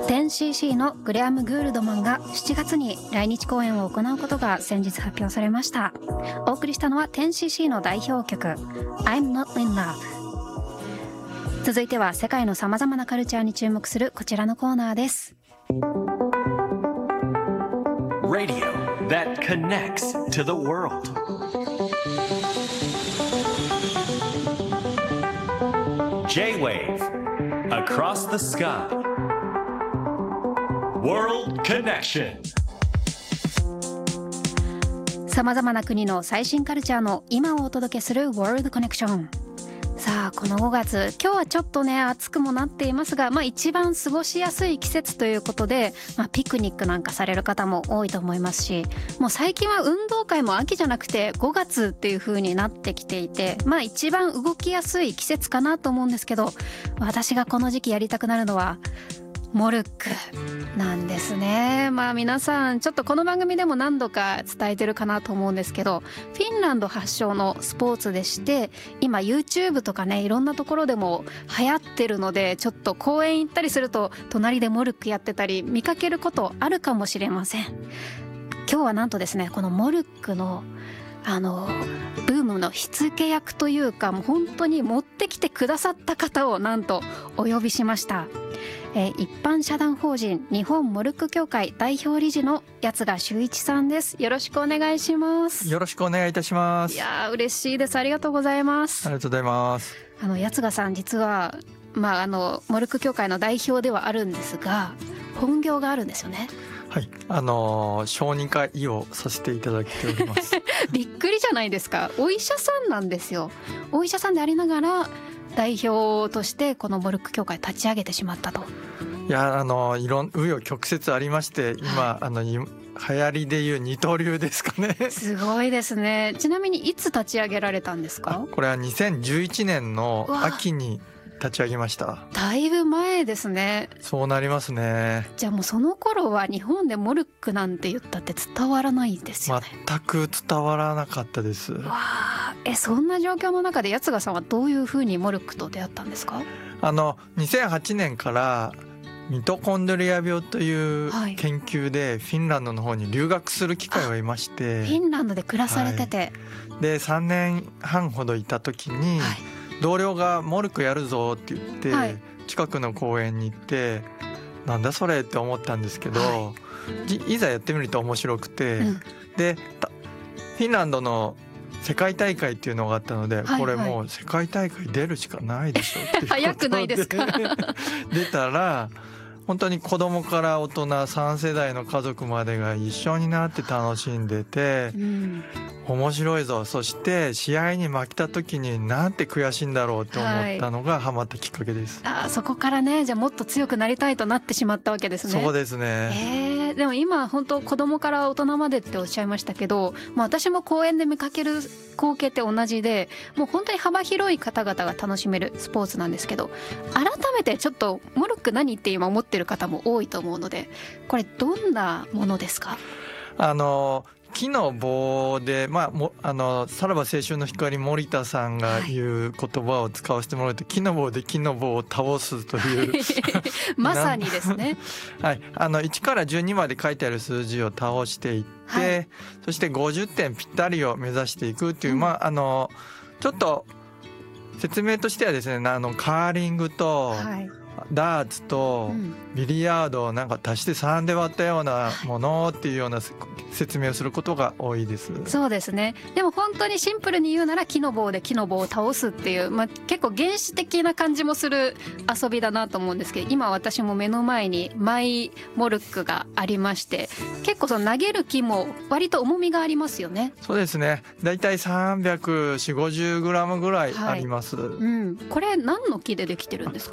10cc のグレアム・グールドマンが7月に来日公演を行うことが先日発表されました。お送りしたのは 10cc の代表曲 I'm Not in Love。 続いては世界のさまざまなカルチャーに注目するこちらのコーナーです。 Radio that connects to the world. J-Wave Across the Sky World Connection。 さまざまな国の最新カルチャーの今をお届けする World Connection。 さあこの5月、今日はちょっとね暑くもなっていますが、一番過ごしやすい季節ということで、ピクニックなんかされる方も多いと思いますし、もう最近は運動会も秋じゃなくて5月っていう風になってきていて、一番動きやすい季節かなと思うんですけど、私がこの時期やりたくなるのはモルックなんですね。皆さんちょっとこの番組でも何度か伝えてるかなと思うんですけど、フィンランド発祥のスポーツでして、今 YouTube とかねいろんなところでも流行ってるので、ちょっと公園行ったりすると隣でモルックやってたり見かけることあるかもしれません。今日はなんとですね、このモルックのブームの火付け役というか、もう本当に持ってきてくださった方をなんとお呼びしました。一般社団法人日本モルック協会代表理事の八賀修一さんです。よろしくお願いします。 よろしくお願いいたします。 いや嬉しいです。ありがとうございます。 ありがとうございます。 八賀さん実はモルック協会の代表ではあるんですが、本業があるんですよね。 はい、小児科医をさせていただいておりますびっくりじゃないですか。お医者さんなんですよ。お医者さんでありながら代表としてこのモルック協会立ち上げてしまったと。 いやいろん紆余曲折ありまして、今、流行りでいう二刀流ですかね。 すごいですね。ちなみにいつ立ち上げられたんですか？ これは2011年の秋に立ち上げました。 だいぶ前ですね。 そうなりますね。 じゃあもうその頃は日本でモルックなんて言ったって伝わらないですよね。 全く伝わらなかったです。 そんな状況の中で八賀さんはどういうふうにモルックと出会ったんですか ？2008年からミトコンドリア病という研究でフィンランドの方に留学する機会を得まして、 フィンランドで暮らされてて、 で3年半ほどいた時に、同僚がモルックやるぞって言って、近くの公園に行って、なんだそれって思ったんですけど、いざやってみると面白くて、でフィンランドの世界大会っていうのがあったので、これもう世界大会出るしかないでしょっていうことで早くないですか？ 出たら本当に子供から大人3世代の家族までが一緒になって楽しんでて、面白いぞ。そして試合に負けた時になんて悔しいんだろうと思ったのがハマったきっかけです。 そこからね、じゃあもっと強くなりたいとなってしまったわけですね。 そうですね。 でも今本当子供から大人までっておっしゃいましたけど、私も公園で見かける光景って同じで、もう本当に幅広い方々が楽しめるスポーツなんですけど、改めてちょっとモルック何って今思ってる方も多いと思うので、これどんなものですか？ 木の棒で、さらば青春の光森田さんが言う言葉を使わせてもらうと、木の棒で木の棒を倒すというまさにですね。 1から12まで書いてある数字を倒していって、そして50点ぴったりを目指していくっていう、ちょっと説明としてはですね、カーリングと、ダーツとビリヤードをなんか足して3で割ったようなものっていうような説明をすることが多いです。 そうですね。でも本当にシンプルに言うなら木の棒で木の棒を倒すっていう、結構原始的な感じもする遊びだなと思うんですけど、今私も目の前にマイモルックがありまして、結構その投げる木も割と重みがありますよね。 そうですね。だいたい340、50グラムぐらいあります。 これ何の木でできてるんですか？